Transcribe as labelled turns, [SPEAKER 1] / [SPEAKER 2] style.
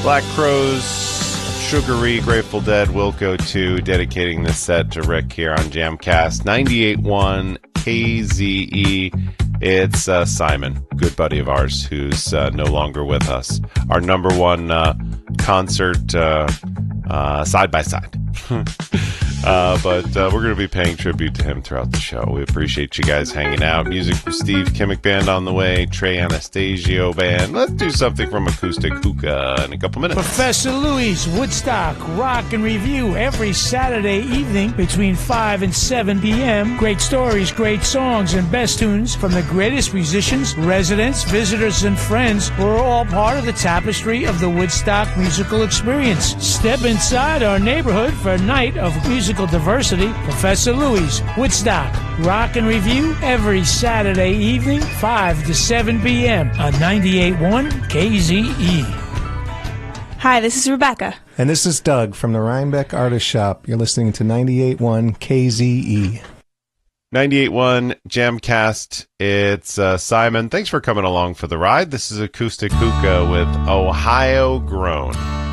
[SPEAKER 1] Black Crowes, Sugary, Grateful Dead, Wilco 2, dedicating this set to Rick here on Jamcast 98.1 KZE. It's Simon, good buddy of ours, who's no longer with us. Our number one concert side by side. But we're going to be paying tribute to him throughout the show. We appreciate you guys hanging out. Music from Steve Kimmick Band on the way, Trey Anastasio Band. Let's do something from Acoustic Hookah in a couple minutes.
[SPEAKER 2] Professor Louis' Woodstock Rock and Review every Saturday evening between 5 and 7 p.m. Great stories, great songs, and best tunes from the greatest musicians, residents, visitors, and friends who are all part of the tapestry of the Woodstock musical experience. Step inside our neighborhood for a night of musical diversity. Professor Louis' Woodstock Rock and Review every Saturday evening, 5 to 7 p.m. on 98.1 KZE.
[SPEAKER 3] Hi, this is Rebecca.
[SPEAKER 4] And this is Doug from the Rhinebeck Artist Shop. You're listening to 98.1 KZE.
[SPEAKER 1] 98.1 Jamcast. It's Simon. Thanks for coming along for the ride. This is Acoustic Hookah with Ohio Grown.